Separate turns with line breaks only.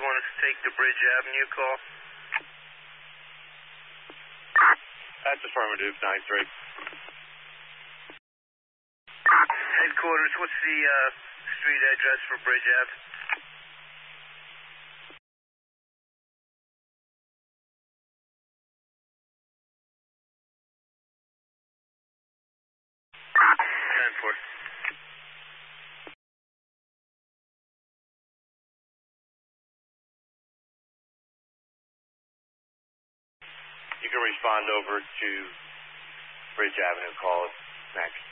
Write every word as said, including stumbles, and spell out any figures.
you want us to take the Bridge Avenue call?
That's affirmative, nine three.
Headquarters, what's the uh, street address for Bridge Ave? ten four.
You can respond over to Bridge Avenue, call it next.